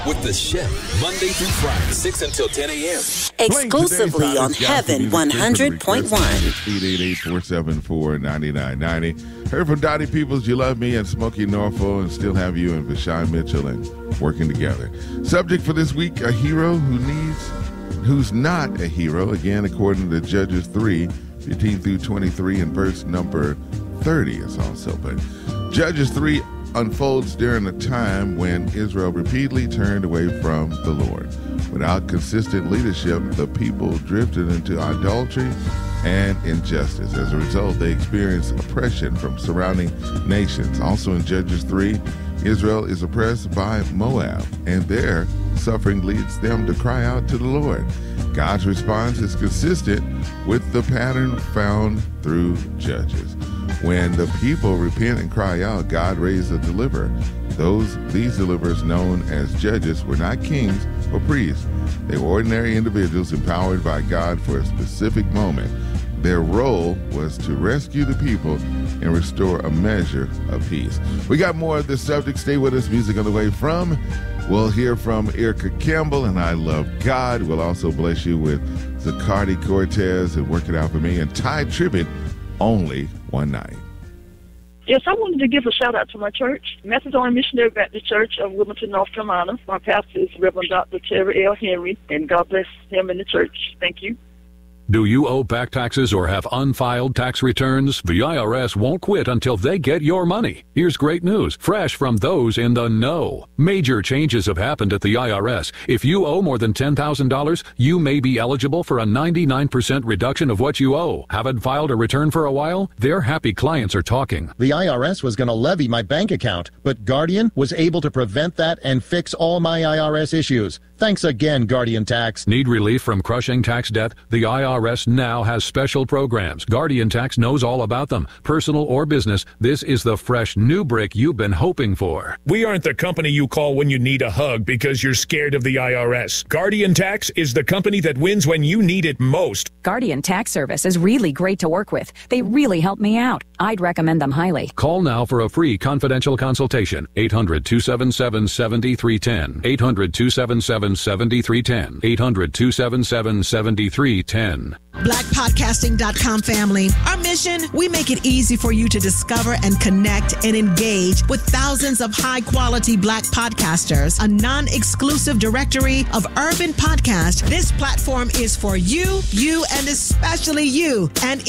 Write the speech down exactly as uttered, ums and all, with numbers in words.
With the Chef, Monday through Friday, six until ten a.m. Exclusively on Heaven one hundred point one. eight eight eight, four seven four, nine nine nine zero. Heard from Dottie Peoples, You Love Me, and Smokey Norfolk, and Still Have You, and Vashawn Mitchell, and Working Together. Subject for this week, a hero who needs, who's not a hero, again, according to Judges three, fifteen through twenty-three, and verse number thirty is also. But Judges three unfolds during a time when Israel repeatedly turned away from the Lord. Without consistent leadership, the people drifted into idolatry and injustice. As a result, they experienced oppression from surrounding nations. Also in Judges three, Israel is oppressed by Moab, and their suffering leads them to cry out to the Lord. God's response is consistent with the pattern found through Judges. When the people repent and cry out, God raised a deliverer. Those, these deliverers, known as judges, were not kings or priests. They were ordinary individuals empowered by God for a specific moment. Their role was to rescue the people and restore a measure of peace. We got more of this subject. Stay with us. Music on the way from. We'll hear from Erica Campbell and I Love God. We'll also bless you with Zacardi Cortez and Work It Out For Me, and Ty Tribbett, Only One Night. Yes, I wanted to give a shout out to my church, Macedonian Missionary Baptist Church of Wilmington, North Carolina. My pastor is Reverend Doctor Terry L. Henry, and God bless him and the church. Thank you. Do you owe back taxes or have unfiled tax returns? The I R S won't quit until they get your money. Here's great news, fresh from those in the know. Major changes have happened at the I R S. If you owe more than ten thousand dollars, you may be eligible for a ninety-nine percent reduction of what you owe. Haven't filed a return for a while? Their happy clients are talking. The I R S was going to levy my bank account, but Guardian was able to prevent that and fix all my I R S issues. Thanks again, Guardian Tax. Need relief from crushing tax debt? The I R S now has special programs. Guardian Tax knows all about them. Personal or business, this is the fresh new brick you've been hoping for. We aren't the company you call when you need a hug because you're scared of the I R S. Guardian Tax is the company that wins when you need it most. Guardian Tax Service is really great to work with. They really help me out. I'd recommend them highly. Call now for a free confidential consultation. eight hundred, two seven seven, seven three one zero. eight hundred, two seven seven, seven three one zero. eight hundred, two seven seven, seven three one zero. black podcasting dot com family. Our mission, we make it easy for you to discover and connect and engage with thousands of high-quality Black podcasters, a non-exclusive directory of urban podcasts. This platform is for you, you, and especially you. And